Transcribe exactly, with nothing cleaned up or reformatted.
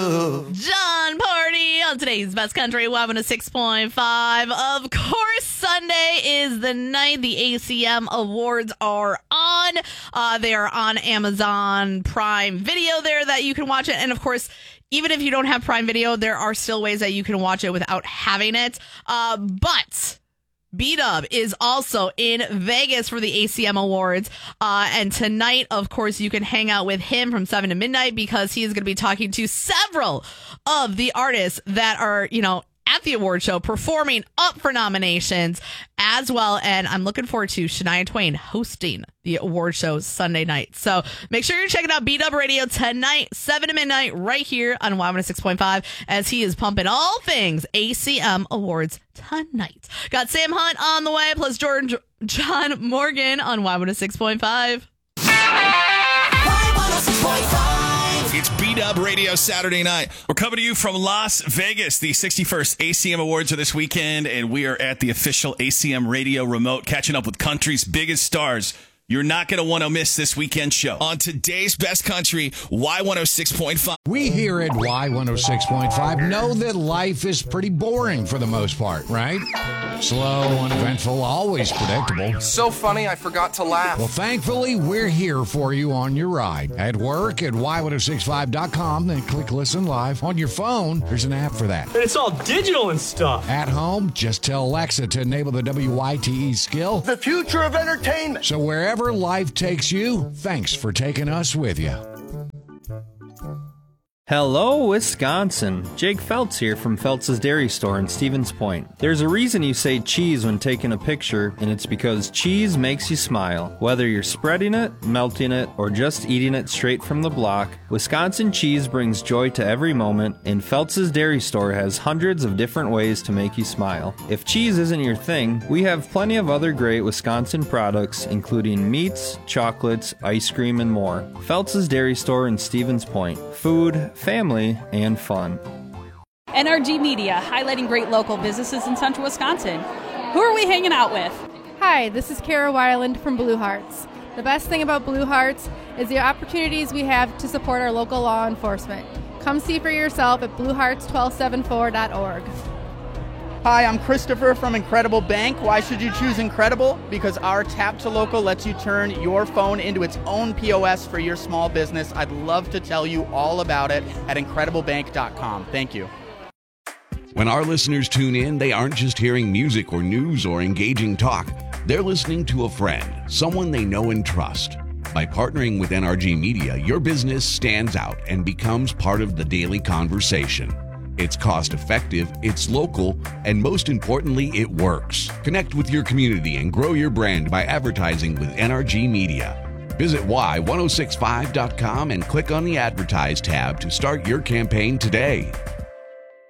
John Party on today's Best Country Y one oh six point five. Of course, Sunday is the night the A C M Awards are on. Uh, they are on Amazon Prime Video there that you can watch it. And of course, even if you don't have Prime Video, there are still ways that you can watch it without having it. Uh, but B-Dub is also in Vegas for the A C M Awards. Uh, and tonight, of course, you can hang out with him from seven to midnight because he is going to be talking to several of the artists that are, you know, at the award show performing up for nominations as well. And I'm looking forward to Shania Twain hosting the award show Sunday night. So make sure you're checking out B-Dub Radio tonight, seven to midnight, right here on Y one oh six point five, as he is pumping all things A C M Awards tonight. Got Sam Hunt on the way, plus George John Morgan on Y one oh six point five. Y one oh six point five. It's B-Dub Radio Saturday night. We're coming to you from Las Vegas. The sixty-first A C M Awards are this weekend, and we are at the official A C M Radio remote, catching up with country's biggest stars. You're not going to want to miss this weekend show. On today's Best Country, Y one oh six point five. We here at Y one oh six point five know that life is pretty boring for the most part, right? Slow, uneventful, always predictable. So funny, I forgot to laugh. Well, thankfully, we're here for you on your ride. At work at Y one oh six five dot com, then click Listen Live. On your phone, there's an app for that. And it's all digital and stuff. At home, just tell Alexa to enable the W Y T E skill. The future of entertainment. So wherever life takes you, thanks for taking us with you. Hello, Wisconsin. Jake Feltz here from Feltz's Dairy Store in Stevens Point. There's a reason you say cheese when taking a picture, and it's because cheese makes you smile. Whether you're spreading it, melting it, or just eating it straight from the block, Wisconsin cheese brings joy to every moment, and Feltz's Dairy Store has hundreds of different ways to make you smile. If cheese isn't your thing, we have plenty of other great Wisconsin products, including meats, chocolates, ice cream, and more. Feltz's Dairy Store in Stevens Point. Food, family, and fun. N R G Media, highlighting great local businesses in central Wisconsin. Who are we hanging out with? Hi, this is Kara Weiland from Blue Hearts. The best thing about Blue Hearts is the opportunities we have to support our local law enforcement. Come see for yourself at blue hearts twelve seventy-four dot org. Hi, I'm Christopher from Incredible Bank. Why should you choose Incredible? Because our Tap to Local lets you turn your phone into its own P O S for your small business. I'd love to tell you all about it at incredible bank dot com. Thank you. When our listeners tune in, they aren't just hearing music or news or engaging talk. They're listening to a friend, someone they know and trust. By partnering with N R G Media, your business stands out and becomes part of the daily conversation. It's cost-effective, it's local, and most importantly, it works. Connect with your community and grow your brand by advertising with N R G Media. Visit Y one oh six five dot com and click on the Advertise tab to start your campaign today.